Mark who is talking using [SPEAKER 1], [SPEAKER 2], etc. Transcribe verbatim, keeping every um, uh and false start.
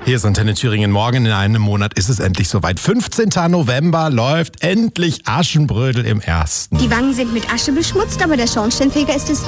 [SPEAKER 1] Hier ist Antenne Thüringen. Morgen in einem Monat ist es endlich soweit. fünfzehnten November läuft endlich Aschenbrödel im Ersten.
[SPEAKER 2] Die Wangen sind mit Asche beschmutzt, aber der Schornsteinfeger ist es